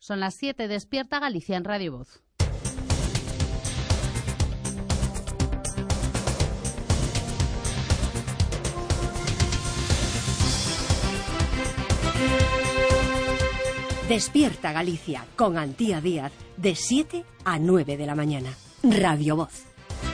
Son las 7, despierta Galicia en Radio Voz. Despierta Galicia con Antía Díaz de 7 a 9 de la mañana. Radio Voz.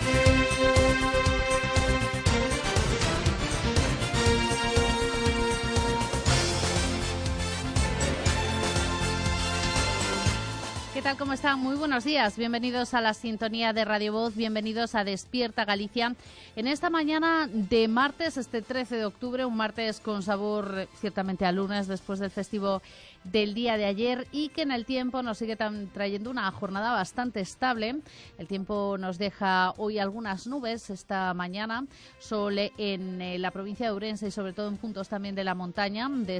¿Qué tal? ¿Cómo están? Muy buenos días. Bienvenidos a la sintonía de Radio Voz, bienvenidos a Despierta Galicia. En esta mañana de martes, este 13 de octubre, un martes con sabor ciertamente a lunes después del festivo del día de ayer y que en el tiempo nos sigue trayendo una jornada bastante estable. El tiempo nos deja hoy algunas nubes, esta mañana sol en la provincia de Ourense y sobre todo en puntos también de la montaña de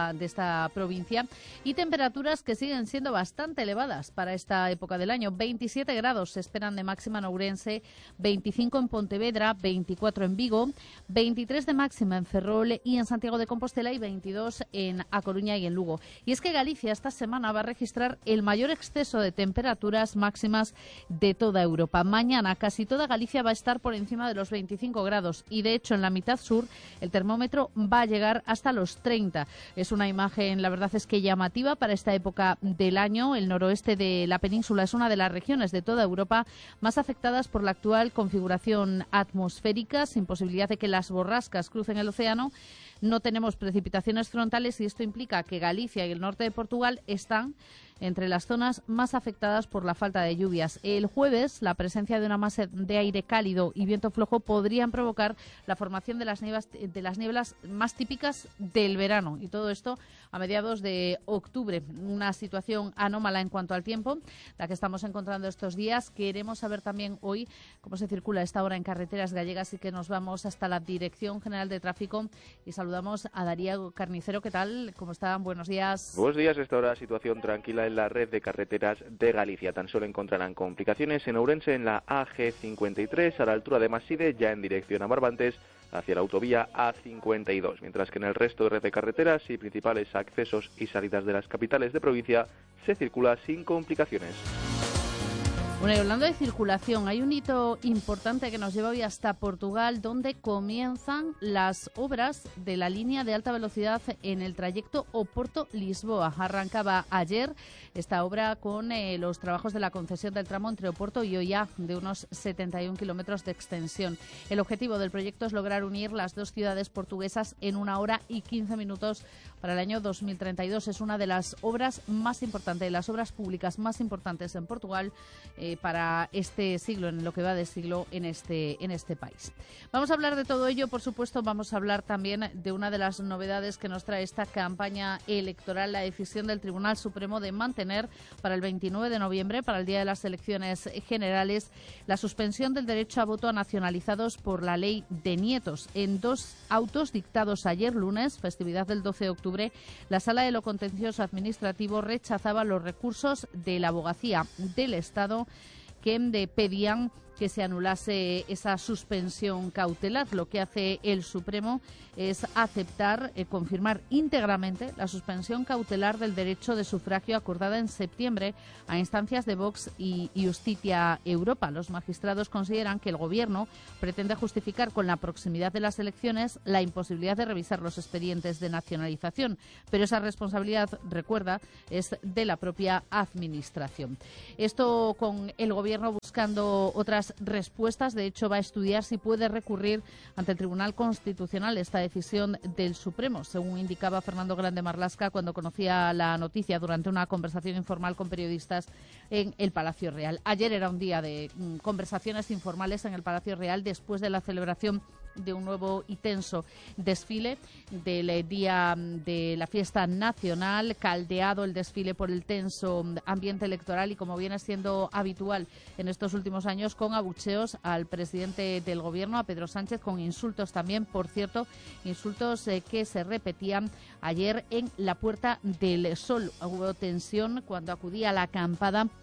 esta provincia, y temperaturas que siguen siendo bastante elevadas para esta época del año. 27 grados se esperan de máxima en Ourense, 25 en Pontevedra, 24 en Vigo, 23 de máxima en Ferrol y en Santiago de Compostela y 22 en A Coruña y en Lugo. Y es que Galicia esta semana va a registrar el mayor exceso de temperaturas máximas de toda Europa. Mañana casi toda Galicia va a estar por encima de los 25 grados y de hecho en la mitad sur el termómetro va a llegar hasta los 30. Es una imagen, la verdad es que llamativa para esta época del año. El noroeste de la península es una de las regiones de toda Europa más afectadas por la actual configuración atmosférica, sin posibilidad de que las borrascas crucen el océano. No tenemos precipitaciones frontales y esto implica que Galicia y el norte de Portugal están entre las zonas más afectadas por la falta de lluvias. El jueves, la presencia de una masa de aire cálido y viento flojo podrían provocar la formación de las nieblas más típicas del verano. Y todo esto a mediados de octubre. Una situación anómala en cuanto al tiempo, la que estamos encontrando estos días. Queremos saber también hoy cómo se circula a esta hora en carreteras gallegas y que nos vamos hasta la Dirección General de Tráfico y saludamos a Darío Carnicero. ¿Qué tal? ¿Cómo están? Buenos días. Buenos días. Esta hora situación tranquila en la red de carreteras de Galicia. Tan solo encontrarán complicaciones en Ourense en la AG53 a la altura de Maside, ya en dirección a Barbantes, hacia la autovía A52, mientras que en el resto de red de carreteras y principales accesos y salidas de las capitales de provincia se circula sin complicaciones. Bueno, y hablando de circulación, hay un hito importante que nos lleva hoy hasta Portugal, donde comienzan las obras de la línea de alta velocidad en el trayecto Oporto-Lisboa. Arrancaba ayer esta obra con los trabajos de la concesión del tramo entre Oporto y Oiá, de unos 71 kilómetros de extensión. El objetivo del proyecto es lograr unir las dos ciudades portuguesas en 1 hora y 15 minutos para el año 2032. Es una de las obras más importantes, de las obras públicas más importantes en Portugal, para este siglo, en lo que va de siglo en este país. Vamos a hablar de todo ello, por supuesto. Vamos a hablar también de una de las novedades que nos trae esta campaña electoral, la decisión del Tribunal Supremo de mantener para el 29 de noviembre, para el día de las elecciones generales, la suspensión del derecho a voto a nacionalizados por la ley de nietos. En 2 autos dictados ayer lunes, festividad del 12 de octubre, la Sala de lo Contencioso Administrativo rechazaba los recursos de la Abogacía del Estado que pedían que se anulase esa suspensión cautelar. Lo que hace el Supremo es aceptar, confirmar íntegramente la suspensión cautelar del derecho de sufragio acordada en septiembre a instancias de Vox y Justicia Europa. Los magistrados consideran que el Gobierno pretende justificar con la proximidad de las elecciones la imposibilidad de revisar los expedientes de nacionalización, pero esa responsabilidad, recuerda, es de la propia Administración. Esto con el Gobierno buscando otras respuestas. De hecho, va a estudiar si puede recurrir ante el Tribunal Constitucional esta decisión del Supremo, según indicaba Fernando Grande Marlaska cuando conocía la noticia durante una conversación informal con periodistas en el Palacio Real. Ayer era un día de conversaciones informales en el Palacio Real después de la celebración de un nuevo y tenso desfile del día de la fiesta nacional, caldeado el desfile por el tenso ambiente electoral y, como viene siendo habitual en estos últimos años, con abucheos al presidente del Gobierno, a Pedro Sánchez, con insultos también, por cierto, insultos que se repetían ayer en la Puerta del Sol. Hubo tensión cuando acudía a la acampada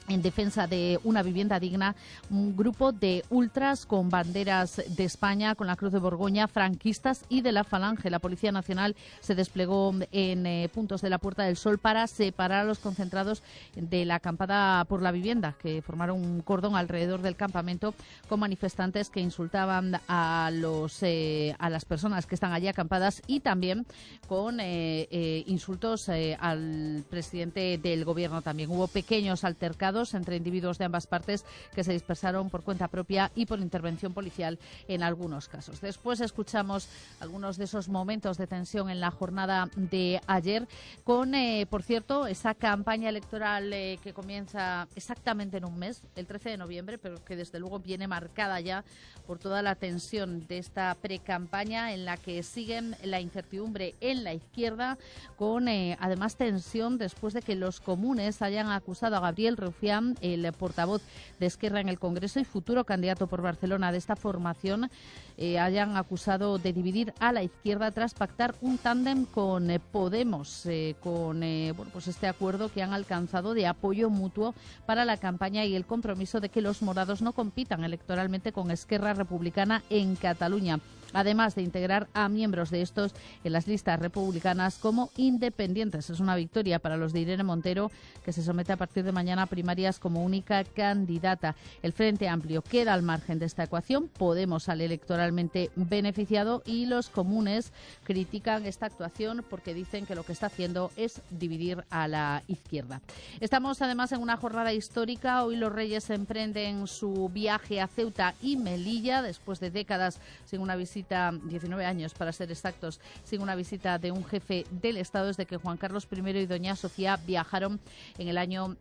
en defensa de una vivienda digna, un grupo de ultras con banderas de España, con la Cruz de Borgoña, franquistas y de la Falange. La Policía Nacional se desplegó en puntos de la Puerta del Sol para separar a los concentrados de la acampada por la vivienda, que formaron un cordón alrededor del campamento con manifestantes que insultaban a las personas que están allí acampadas y también con insultos al presidente del gobierno. También hubo pequeños altercados entre individuos de ambas partes que se dispersaron por cuenta propia y por intervención policial en algunos casos. Después escuchamos algunos de esos momentos de tensión en la jornada de ayer con, por cierto, esa campaña electoral que comienza exactamente en un mes, el 13 de noviembre, pero que desde luego viene marcada ya por toda la tensión de esta precampaña en la que siguen la incertidumbre en la izquierda, con además tensión después de que los comunes hayan acusado a Gabriel Rufián, el portavoz de Esquerra en el Congreso y futuro candidato por Barcelona de esta formación, hayan acusado de dividir a la izquierda tras pactar un tándem con Podemos, con pues este acuerdo que han alcanzado de apoyo mutuo para la campaña y el compromiso de que los morados no compitan electoralmente con Esquerra Republicana en Cataluña, además de integrar a miembros de estos en las listas republicanas como independientes. Es una victoria para los de Irene Montero, que se somete a partir de mañana a primarias como única candidata. El Frente Amplio queda al margen de esta ecuación, Podemos sale electoralmente beneficiado y los comunes critican esta actuación porque dicen que lo que está haciendo es dividir a la izquierda. Estamos además en una jornada histórica. Hoy los Reyes emprenden su viaje a Ceuta y Melilla después de décadas sin una visita, 19 años para ser exactos, sin una visita de un jefe del Estado desde que Juan Carlos I y doña Sofía viajaron en el año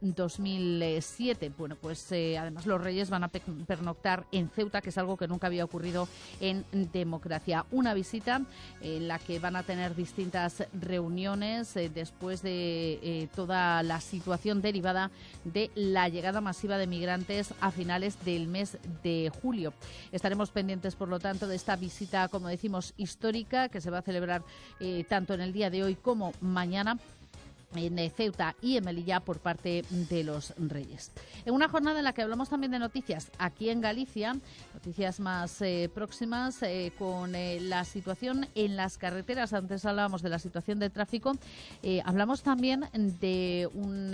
2007. Bueno, pues además los Reyes van a pernoctar en Ceuta, que es algo que nunca había ocurrido en democracia. Una visita en la que van a tener distintas reuniones después de toda la situación derivada de la llegada masiva de migrantes a finales del mes de julio. Estaremos pendientes, por lo tanto, de esta visita, como decimos, histórica, que se va a celebrar tanto en el día de hoy como mañana en Ceuta y en Melilla por parte de los Reyes. En una jornada en la que hablamos también de noticias aquí en Galicia, noticias más próximas con la situación en las carreteras. Antes hablábamos de la situación de tráfico, hablamos también de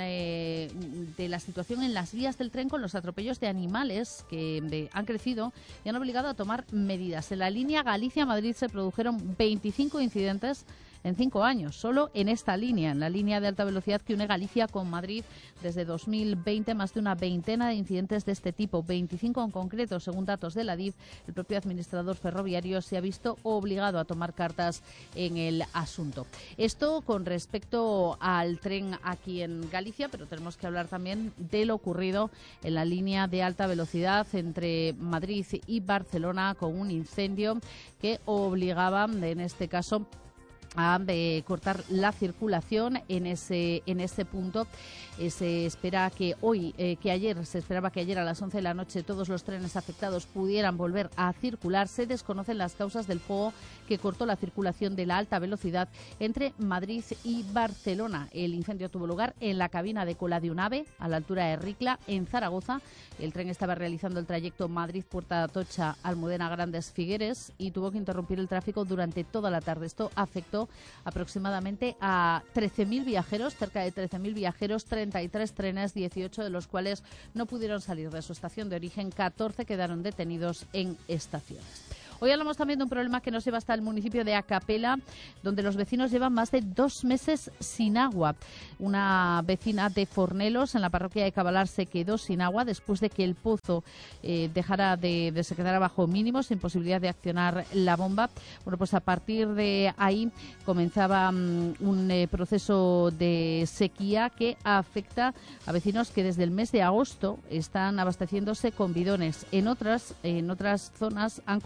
la situación en las vías del tren con los atropellos de animales que han crecido y han obligado a tomar medidas. En la línea Galicia-Madrid se produjeron 25 incidentes en 5 años, solo en esta línea, en la línea de alta velocidad que une Galicia con Madrid. Desde 2020, más de una veintena de incidentes de este tipo, 25 en concreto, según datos de la DIF. El propio administrador ferroviario se ha visto obligado a tomar cartas en el asunto. Esto con respecto al tren aquí en Galicia, pero tenemos que hablar también de lo ocurrido en la línea de alta velocidad entre Madrid y Barcelona, con un incendio que obligaba, en este caso, a cortar la circulación en ese punto. Se espera que se esperaba que ayer a las 11 de la noche todos los trenes afectados pudieran volver a circular. Se desconocen las causas del fuego que cortó la circulación de la alta velocidad entre Madrid y Barcelona. El incendio tuvo lugar en la cabina de cola de un AVE a la altura de Ricla, en Zaragoza. El tren estaba realizando el trayecto Madrid-Puerta Atocha, Almudena Grandes Figueres, y tuvo que interrumpir el tráfico durante toda la tarde. Esto afectó aproximadamente a 13.000 viajeros, cerca de 13.000 viajeros, 33 trenes, 18 de los cuales no pudieron salir de su estación de origen, 14 quedaron detenidos en estaciones. Hoy hablamos también de un problema que nos lleva hasta el municipio de Acapela, donde los vecinos llevan más de 2 meses sin agua. Una vecina de Fornelos, en la parroquia de Cabalar, se quedó sin agua después de que el pozo se quedara bajo mínimos, sin posibilidad de accionar la bomba. Bueno, pues a partir de ahí comenzaba un proceso de sequía que afecta a vecinos que desde el mes de agosto están abasteciéndose con bidones. En otras zonas han construido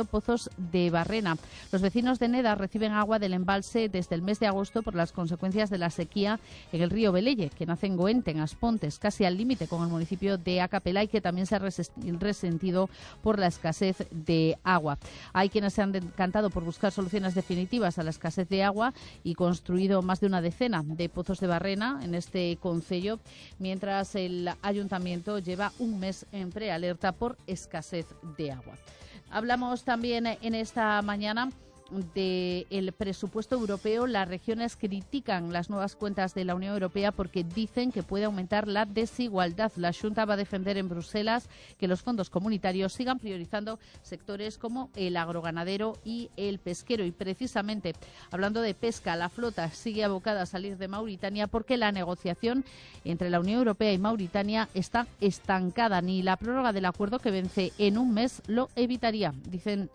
construido pozos de barrena. Los vecinos de Neda reciben agua del embalse desde el mes de agosto por las consecuencias de la sequía en el río Velelle, que nace en Goente, en Aspontes, casi al límite con el municipio de Acapelá, y que también se ha resentido por la escasez de agua. Hay quienes se han decantado por buscar soluciones definitivas a la escasez de agua y construido más de una decena de pozos de barrena en este concello, mientras el ayuntamiento lleva un mes en prealerta por escasez de agua. Hablamos también en esta mañana del presupuesto europeo. Las regiones critican las nuevas cuentas de la Unión Europea porque dicen que puede aumentar la desigualdad. La Xunta va a defender en Bruselas que los fondos comunitarios sigan priorizando sectores como el agroganadero y el pesquero. Y precisamente, hablando de pesca, la flota sigue abocada a salir de Mauritania porque la negociación entre la Unión Europea y Mauritania está estancada. Ni la prórroga del acuerdo, que vence en un mes, lo evitaría, dicen